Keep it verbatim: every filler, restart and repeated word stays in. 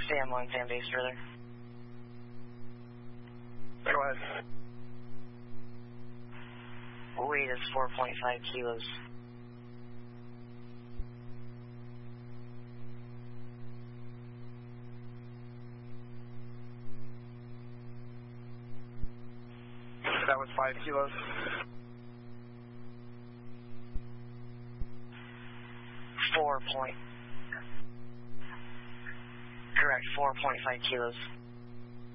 Sam one, Sam base further. Go ahead. Weight is four point five kilos. That was five kilos. Four point. Correct, four point five kilos.